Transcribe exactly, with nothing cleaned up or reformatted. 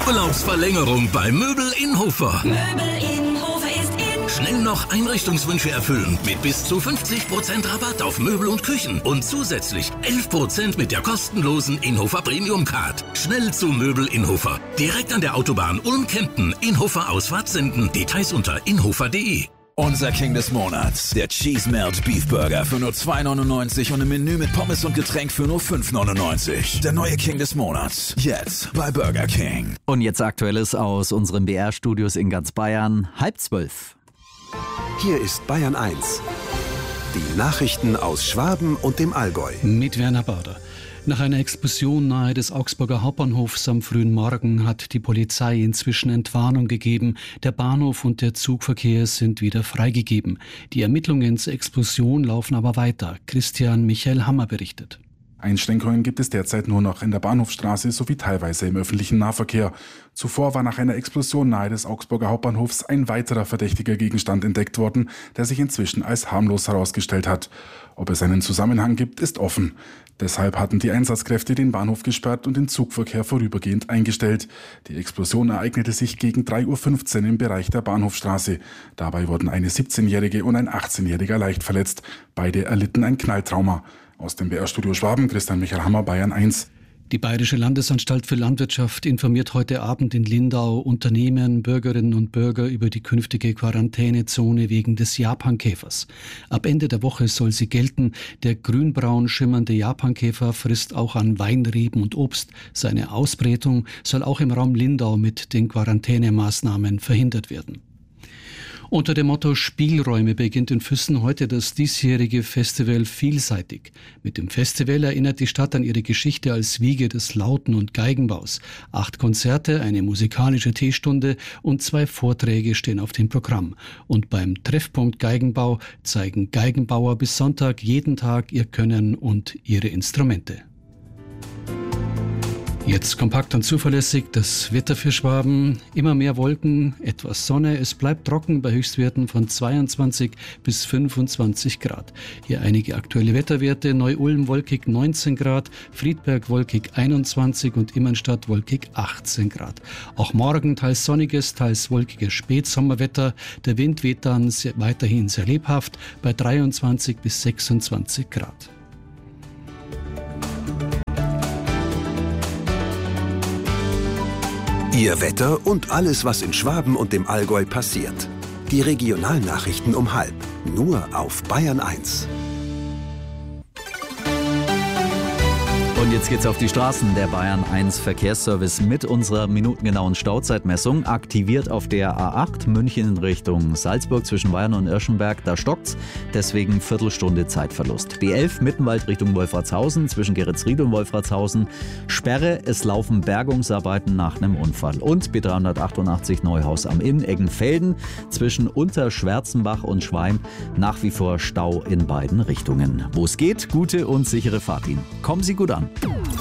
Urlaubsverlängerung bei Möbel in Hofer. Möbel in Hofer ist in. Schnell noch Einrichtungswünsche erfüllen mit bis zu fünfzig Prozent Rabatt auf Möbel und Küchen und zusätzlich elf Prozent mit der kostenlosen Inhofer Premium Card. Schnell zu Möbel in Hofer. Direkt an der Autobahn Ulm-Kempten. Inhofer Ausfahrt senden. Details unter inhofer punkt de. Unser King des Monats, der Cheese Melt Beef Burger für nur zwei neunundneunzig und ein Menü mit Pommes und Getränk für nur fünf neunundneunzig. Der neue King des Monats, jetzt bei Burger King. Und jetzt Aktuelles aus unseren B R-Studios in ganz Bayern, halb zwölf. Hier ist Bayern eins. Die Nachrichten aus Schwaben und dem Allgäu. Mit Werner Bader. Nach einer Explosion nahe des Augsburger Hauptbahnhofs am frühen Morgen hat die Polizei inzwischen Entwarnung gegeben. Der Bahnhof und der Zugverkehr sind wieder freigegeben. Die Ermittlungen zur Explosion laufen aber weiter. Christian Michael Hammer berichtet. Einschränkungen gibt es derzeit nur noch in der Bahnhofstraße sowie teilweise im öffentlichen Nahverkehr. Zuvor war nach einer Explosion nahe des Augsburger Hauptbahnhofs ein weiterer verdächtiger Gegenstand entdeckt worden, der sich inzwischen als harmlos herausgestellt hat. Ob es einen Zusammenhang gibt, ist offen. Deshalb hatten die Einsatzkräfte den Bahnhof gesperrt und den Zugverkehr vorübergehend eingestellt. Die Explosion ereignete sich gegen drei Uhr fünfzehn im Bereich der Bahnhofstraße. Dabei wurden eine siebzehnjährige und ein achtzehnjähriger leicht verletzt. Beide erlitten ein Knalltrauma. Aus dem B R-Studio Schwaben, Christian Michael Hammer, Bayern eins. Die Bayerische Landesanstalt für Landwirtschaft informiert heute Abend in Lindau Unternehmen, Bürgerinnen und Bürger über die künftige Quarantänezone wegen des Japankäfers. Ab Ende der Woche soll sie gelten. Der grünbraun schimmernde Japankäfer frisst auch an Weinreben und Obst. Seine Ausbreitung soll auch im Raum Lindau mit den Quarantänemaßnahmen verhindert werden. Unter dem Motto Spielräume beginnt in Füssen heute das diesjährige Festival Vielseitig. Mit dem Festival erinnert die Stadt an ihre Geschichte als Wiege des Lauten- und Geigenbaus. Acht Konzerte, eine musikalische Teestunde und zwei Vorträge stehen auf dem Programm. Und beim Treffpunkt Geigenbau zeigen Geigenbauer bis Sonntag jeden Tag ihr Können und ihre Instrumente. Jetzt kompakt und zuverlässig das Wetter für Schwaben. Immer mehr Wolken, etwas Sonne. Es bleibt trocken bei Höchstwerten von zweiundzwanzig bis fünfundzwanzig Grad. Hier einige aktuelle Wetterwerte. Neu-Ulm wolkig neunzehn Grad, Friedberg wolkig einundzwanzig und Immenstadt wolkig achtzehn Grad. Auch morgen teils sonniges, teils wolkiges Spätsommerwetter. Der Wind weht dann sehr, weiterhin sehr lebhaft bei dreiundzwanzig bis sechsundzwanzig Grad. Ihr Wetter und alles, was in Schwaben und dem Allgäu passiert. Die Regionalnachrichten um halb. Nur auf Bayern eins. Und jetzt geht's auf die Straßen. Der Bayern eins Verkehrsservice mit unserer minutengenauen Stauzeitmessung aktiviert auf der A acht München in Richtung Salzburg zwischen Bayern und Irschenberg. Da stockt's, deswegen Viertelstunde Zeitverlust. B elf Mittenwald Richtung Wolfratshausen zwischen Geretsried und Wolfratshausen. Sperre, es laufen Bergungsarbeiten nach einem Unfall. Und B dreihundertachtundachtzig Neuhaus am Inn, Eggenfelden zwischen Unterschwärzenbach und Schweim nach wie vor Stau in beiden Richtungen. Wo es geht, gute und sichere Fahrt Ihnen. Kommen Sie gut an.